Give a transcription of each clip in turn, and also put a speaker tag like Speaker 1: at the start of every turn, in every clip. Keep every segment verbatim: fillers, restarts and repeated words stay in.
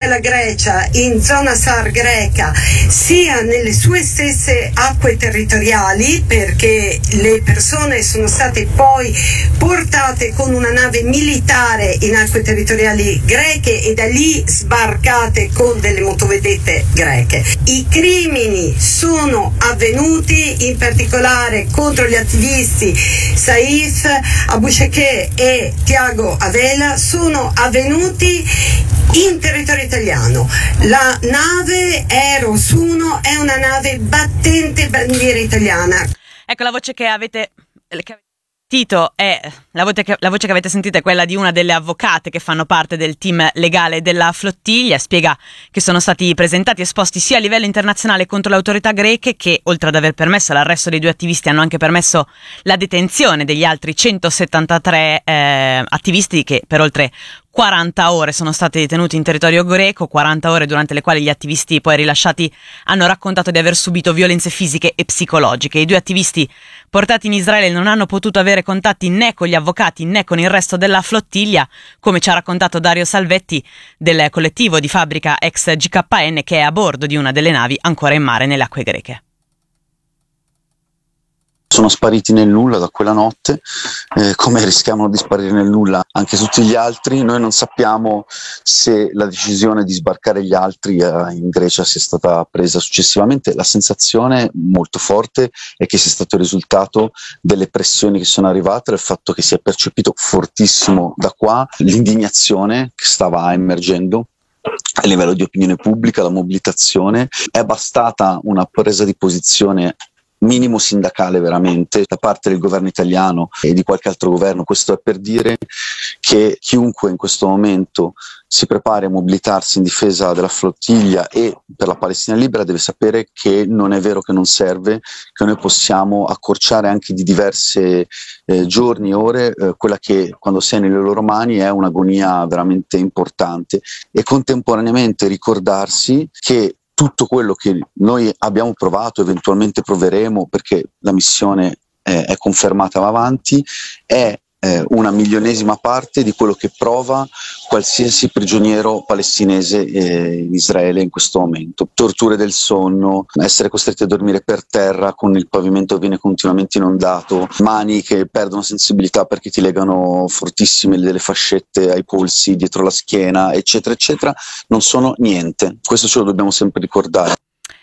Speaker 1: la Grecia, in zona SAR greca, sia nelle sue stesse acque territoriali, perché le persone sono state poi portate con una nave militare in acque territoriali greche e da lì sbarcate con delle motovedette greche. I crimini sono avvenuti in particolare contro gli attivisti Saif Aboushekeh e Tiago Avela, sono avvenuti in territorio italiano. La nave Eros uno è una nave battente bandiera italiana.
Speaker 2: Ecco, la voce che avete che Tito è la voce, che, la voce che avete sentito è quella di una delle avvocate che fanno parte del team legale della flottiglia. Spiega che sono stati presentati esposti sia a livello internazionale contro le autorità greche, che oltre ad aver permesso l'arresto dei due attivisti hanno anche permesso la detenzione degli altri centosettantatré eh, attivisti che per oltre quaranta ore sono stati detenuti in territorio greco, quaranta ore durante le quali gli attivisti poi rilasciati hanno raccontato di aver subito violenze fisiche e psicologiche. I due attivisti portati in Israele non hanno potuto avere contatti né con gli avvocati né con il resto della flottiglia, come ci ha raccontato Dario Salvetti del collettivo di fabbrica ex G K N, che è a bordo di una delle navi ancora in mare nelle acque greche.
Speaker 3: Sono spariti nel nulla da quella notte, eh, come rischiamo di sparire nel nulla anche tutti gli altri. Noi non sappiamo se la decisione di sbarcare gli altri eh, in Grecia sia stata presa successivamente. La sensazione molto forte è che sia stato il risultato delle pressioni che sono arrivate, del fatto che si è percepito fortissimo da qua l'indignazione che stava emergendo a livello di opinione pubblica, la mobilitazione. È bastata una presa di posizione minimo sindacale veramente da parte del governo italiano e di qualche altro governo. Questo è per dire che chiunque in questo momento si prepari a mobilitarsi in difesa della flottiglia e per la Palestina libera deve sapere che non è vero che non serve, che noi possiamo accorciare anche di diverse eh, giorni, ore, eh, quella che quando sei nelle loro mani è un'agonia veramente importante, e contemporaneamente ricordarsi che tutto quello che noi abbiamo provato, eventualmente proveremo, perché la missione è, è confermata, va avanti, è eh, una milionesima parte di quello che prova qualsiasi prigioniero palestinese eh, in Israele in questo momento. Torture del sonno, essere costretti a dormire per terra con il pavimento che viene continuamente inondato, mani che perdono sensibilità perché ti legano fortissime delle fascette ai polsi, dietro la schiena, eccetera, eccetera, non sono niente. Questo ce lo dobbiamo sempre ricordare.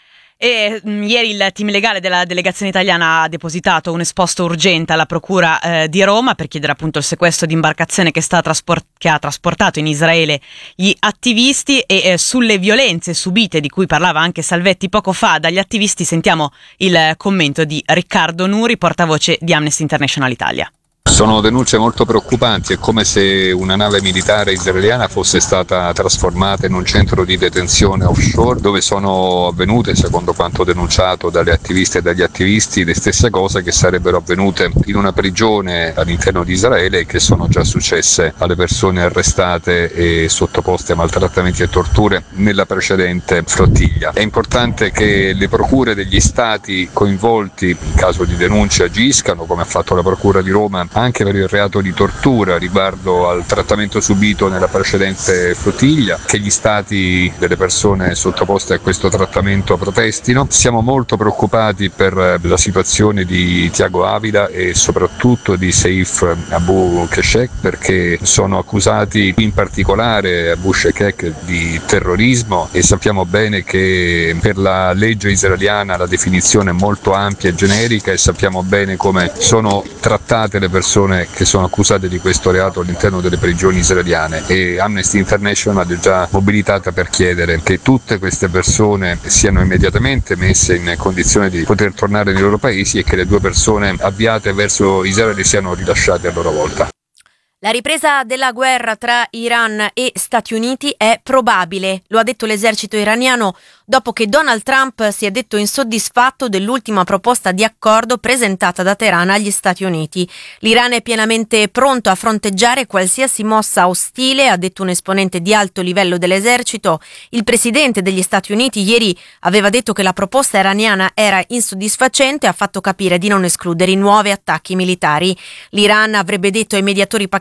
Speaker 2: E mh, ieri il team legale della delegazione italiana ha depositato un esposto urgente alla procura eh, di Roma per chiedere appunto il sequestro di imbarcazione che, sta trasport- che ha trasportato in Israele gli attivisti. E eh, sulle violenze subite di cui parlava anche Salvetti poco fa dagli attivisti sentiamo il commento di Riccardo Nuri, portavoce di Amnesty International Italia.
Speaker 4: Sono denunce molto preoccupanti, è come se una nave militare israeliana fosse stata trasformata in un centro di detenzione offshore dove sono avvenute, secondo quanto denunciato dalle attiviste e dagli attivisti, le stesse cose che sarebbero avvenute in una prigione all'interno di Israele e che sono già successe alle persone arrestate e sottoposte a maltrattamenti e torture nella precedente flottiglia. È importante che le procure degli stati coinvolti in caso di denunce agiscano, come ha fatto la procura di Roma, anche per il reato di tortura riguardo al trattamento subito nella precedente flottiglia, che gli stati delle persone sottoposte a questo trattamento protestino. Siamo molto preoccupati per la situazione di Tiago Avila e soprattutto di Saif Aboushekeh, perché sono accusati in particolare Aboushekeh di terrorismo e sappiamo bene che per la legge israeliana la definizione è molto ampia e generica e sappiamo bene come sono trattate le persone che sono accusate di questo reato all'interno delle prigioni israeliane, e Amnesty International è già mobilitata per chiedere che tutte queste persone siano immediatamente messe in condizione di poter tornare nei loro paesi e che le due persone avviate verso Israele siano rilasciate a loro volta.
Speaker 5: La ripresa della guerra tra Iran e Stati Uniti è probabile, lo ha detto l'esercito iraniano dopo che Donald Trump si è detto insoddisfatto dell'ultima proposta di accordo presentata da Teheran agli Stati Uniti. L'Iran è pienamente pronto a fronteggiare qualsiasi mossa ostile, ha detto un esponente di alto livello dell'esercito. Il presidente degli Stati Uniti ieri aveva detto che la proposta iraniana era insoddisfacente e ha fatto capire di non escludere nuovi attacchi militari. L'Iran avrebbe detto ai mediatori pakistani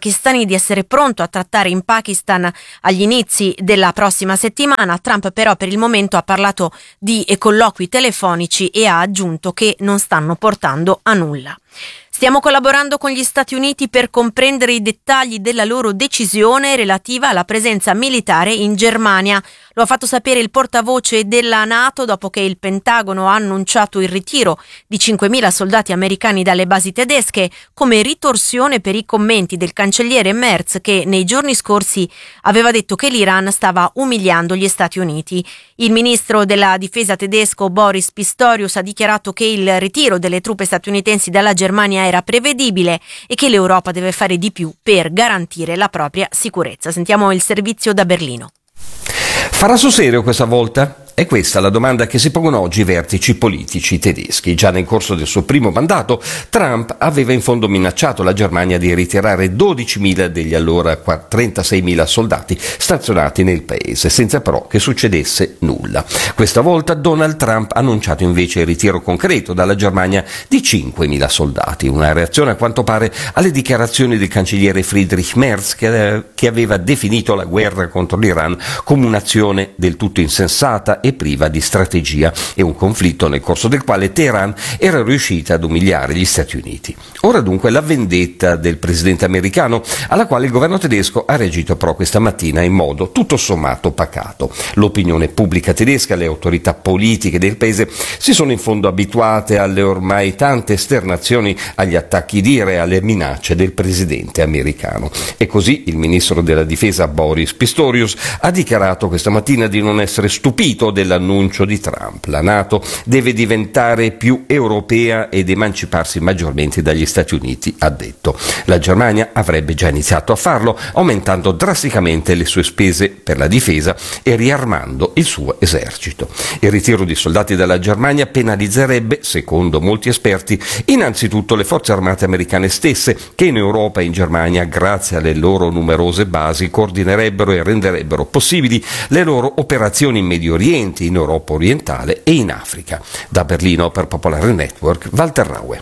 Speaker 5: pakistani di essere pronto a trattare in Pakistan agli inizi della prossima settimana. Trump però per il momento ha parlato di colloqui telefonici e ha aggiunto che non stanno portando a nulla. Stiamo collaborando con gli Stati Uniti per comprendere i dettagli della loro decisione relativa alla presenza militare in Germania. Lo ha fatto sapere il portavoce della NATO dopo che il Pentagono ha annunciato il ritiro di cinquemila soldati americani dalle basi tedesche, come ritorsione per i commenti del cancelliere Merz, che nei giorni scorsi aveva detto che l'Iran stava umiliando gli Stati Uniti. Il ministro della difesa tedesco Boris Pistorius ha dichiarato che il ritiro delle truppe statunitensi dalla Germania era prevedibile e che l'Europa deve fare di più per garantire la propria sicurezza. Sentiamo il servizio da Berlino.
Speaker 6: Farà sul serio questa volta? È questa la domanda che si pongono oggi i vertici politici tedeschi. Già nel corso del suo primo mandato, Trump aveva in fondo minacciato la Germania di ritirare dodicimila degli allora trentaseimila soldati stazionati nel paese, senza però che succedesse nulla. Questa volta Donald Trump ha annunciato invece il ritiro concreto dalla Germania di cinquemila soldati, una reazione a quanto pare alle dichiarazioni del cancelliere Friedrich Merz, che, che aveva definito la guerra contro l'Iran come un'azione del tutto insensata e priva di strategia e un conflitto nel corso del quale Teheran era riuscita ad umiliare gli Stati Uniti. Ora dunque la vendetta del presidente americano, alla quale il governo tedesco ha reagito però questa mattina in modo tutto sommato pacato. L'opinione pubblica tedesca, le autorità politiche del paese si sono in fondo abituate alle ormai tante esternazioni agli attacchi d'ira e alle minacce del presidente americano. E così il ministro della difesa Boris Pistorius ha dichiarato questa mattina di non essere stupito dell'annuncio di Trump. La NATO deve diventare più europea ed emanciparsi maggiormente dagli Stati Uniti, ha detto. La Germania avrebbe già iniziato a farlo, aumentando drasticamente le sue spese per la difesa e riarmando il suo esercito. Il ritiro di soldati dalla Germania penalizzerebbe, secondo molti esperti, innanzitutto le forze armate americane stesse, che in Europa e in Germania, grazie alle loro numerose basi, coordinerebbero e renderebbero possibili le loro operazioni in Medio Oriente, in Europa orientale e in Africa. Da Berlino per Popolare Network, Walter Raue.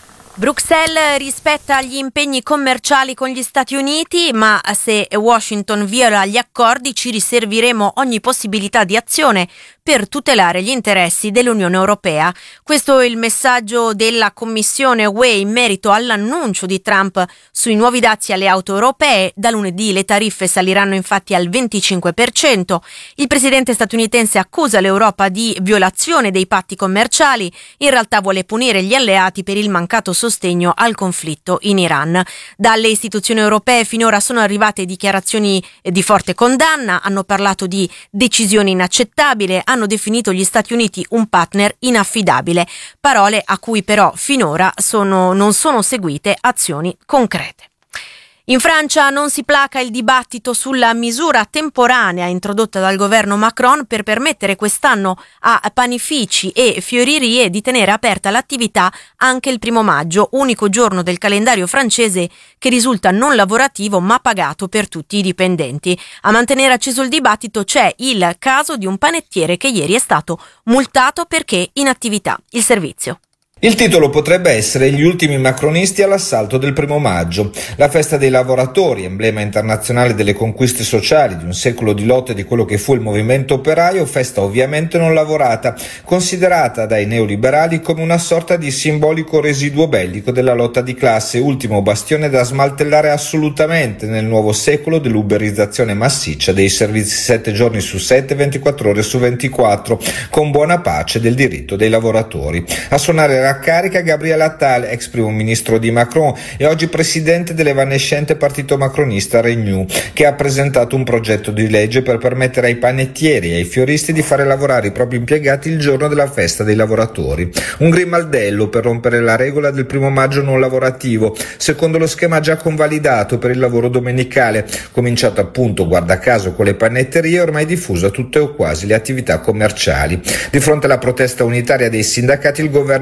Speaker 5: Bruxelles rispetta gli impegni commerciali con gli Stati Uniti, ma se Washington viola gli accordi ci riserveremo ogni possibilità di azione per tutelare gli interessi dell'Unione Europea. Questo è il messaggio della Commissione U E in merito all'annuncio di Trump sui nuovi dazi alle auto europee. Da lunedì le tariffe saliranno infatti al venticinque per cento. Il presidente statunitense accusa l'Europa di violazione dei patti commerciali. In realtà vuole punire gli alleati per il mancato sostegno al conflitto in Iran. Dalle istituzioni europee finora sono arrivate dichiarazioni di forte condanna, hanno parlato di decisione inaccettabile, hanno definito gli Stati Uniti un partner inaffidabile, parole a cui però finora sono, non sono seguite azioni concrete. In Francia non si placa il dibattito sulla misura temporanea introdotta dal governo Macron per permettere quest'anno a panifici e fioririe di tenere aperta l'attività anche il primo maggio, unico giorno del calendario francese che risulta non lavorativo ma pagato per tutti i dipendenti. A mantenere acceso il dibattito c'è il caso di un panettiere che ieri è stato multato perché in attività. Il servizio.
Speaker 7: Il titolo potrebbe essere Gli ultimi macronisti all'assalto del primo maggio. La festa dei lavoratori, emblema internazionale delle conquiste sociali di un secolo di lotte di quello che fu il movimento operaio, festa ovviamente non lavorata, considerata dai neoliberali come una sorta di simbolico residuo bellico della lotta di classe, ultimo bastione da smantellare assolutamente nel nuovo secolo dell'uberizzazione massiccia dei servizi sette giorni su sette, ventiquattro ore su ventiquattro, con buona pace del diritto dei lavoratori. A suonare la carica Gabriel Attal, ex primo ministro di Macron e oggi presidente dell'evanescente partito macronista Renew, che ha presentato un progetto di legge per permettere ai panettieri e ai fioristi di fare lavorare i propri impiegati il giorno della festa dei lavoratori. Un grimaldello per rompere la regola del primo maggio non lavorativo, secondo lo schema già convalidato per il lavoro domenicale, cominciato appunto, guarda caso, con le panetterie, ormai diffuso a tutte o quasi le attività commerciali. Di fronte alla protesta unitaria dei sindacati, il governo del primo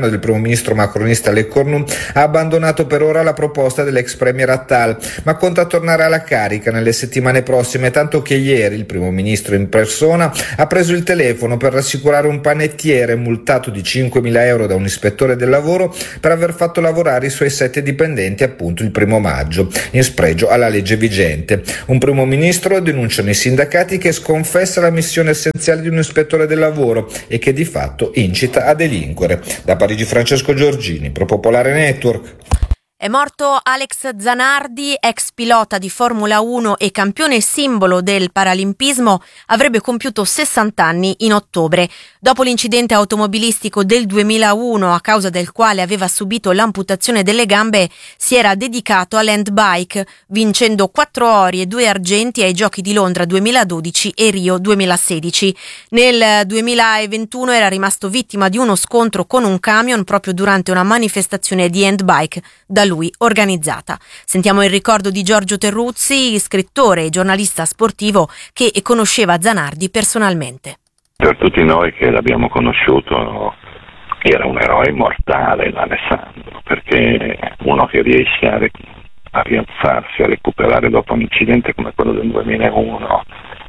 Speaker 7: ministro macronista Le Cornu ha abbandonato per ora la proposta dell'ex premier Attal, ma conta tornare alla carica nelle settimane prossime, tanto che ieri il primo ministro in persona ha preso il telefono per rassicurare un panettiere multato di cinquemila euro da un ispettore del lavoro per aver fatto lavorare i suoi sette dipendenti appunto il primo maggio, in spregio alla legge vigente. Un primo ministro, denunciano i sindacati, che sconfessa la missione essenziale di un ispettore del lavoro e che di fatto incita a delinquere. Da Parigi Francesco Giorgini, Pro Popolare Network.
Speaker 5: È morto Alex Zanardi, ex pilota di Formula uno e campione simbolo del paralimpismo, avrebbe compiuto sessanta anni in ottobre. Dopo l'incidente automobilistico del duemilauno, a causa del quale aveva subito l'amputazione delle gambe, si era dedicato all'handbike, vincendo quattro ori e due argenti ai Giochi di Londra duemiladodici e Rio duemilasedici. Nel duemilaventuno era rimasto vittima di uno scontro con un camion proprio durante una manifestazione di handbike da lui organizzata. Sentiamo il ricordo di Giorgio Terruzzi, scrittore e giornalista sportivo che conosceva Zanardi personalmente.
Speaker 8: Per tutti noi che l'abbiamo conosciuto era un eroe immortale, l'Alessandro, perché uno che riesce a, a rialzarsi, a recuperare dopo un incidente come quello del duemilauno,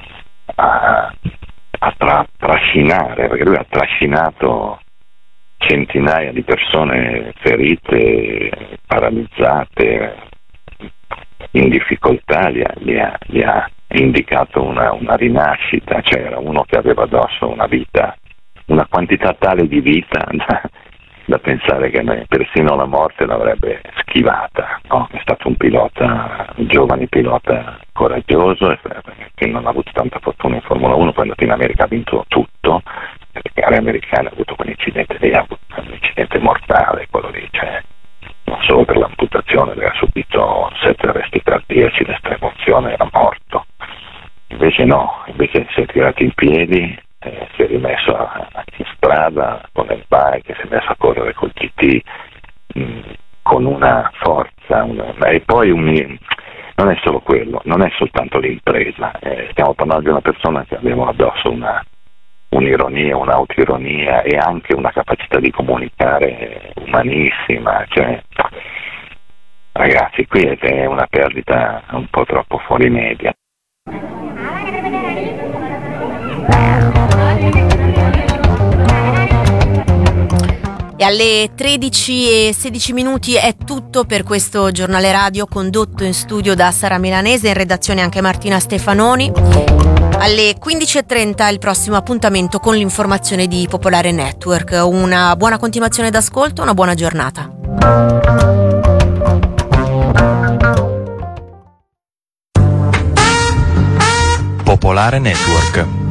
Speaker 8: a, a tra, trascinare, perché lui ha trascinato centinaia di persone ferite, paralizzate, in difficoltà, gli ha, gli ha, gli ha indicato una, una rinascita. C'era uno che aveva addosso una vita, una quantità tale di vita da, da pensare che persino la morte l'avrebbe schivata, no? È stato un pilota, un giovane pilota coraggioso, che non ha avuto tanta fortuna in Formula uno, poi è andato in America, ha vinto tutto. Le gare americane ha avuto quell'incidente lì, ha avuto un incidente mortale, quello lì, cioè, non solo per l'amputazione, aveva subito sette arresti cardiaci, l'estremozione, era morto. Invece no, invece si è tirato in piedi, eh, si è rimesso a, a, in strada con il bike, si è messo a correre col G T mh, con una forza, una, e poi un, non è solo quello, non è soltanto l'impresa, eh, stiamo parlando di una persona che aveva addosso una un'ironia, un'autoironia e anche una capacità di comunicare umanissima, cioè ragazzi, qui è una perdita un po' troppo fuori media.
Speaker 5: E alle tredici e sedici minuti è tutto per questo giornale radio condotto in studio da Sara Milanese, in redazione anche Martina Stefanoni. Alle quindici e trenta il prossimo appuntamento con l'informazione di Popolare Network. Una buona continuazione d'ascolto, una buona giornata.
Speaker 9: Popolare Network.